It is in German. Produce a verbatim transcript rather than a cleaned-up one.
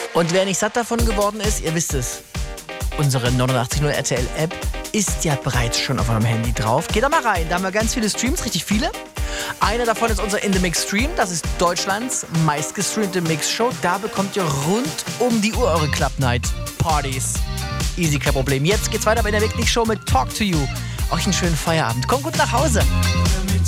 Und wer nicht satt davon geworden ist, ihr wisst es, unsere neunundachtzig Komma null R T L-App ist ja bereits schon auf eurem Handy drauf. Geht da mal rein, da haben wir ganz viele Streams, richtig viele. Einer davon ist unser In The Mix Stream, das ist Deutschlands meistgestreamte Mix-Show. Da bekommt ihr rund um die Uhr eure Club Night Partys. Easy, kein Problem. Jetzt geht's weiter bei der Weeklich Show mit Talk to You. Euch einen schönen Feierabend. Kommt gut nach Hause. Mit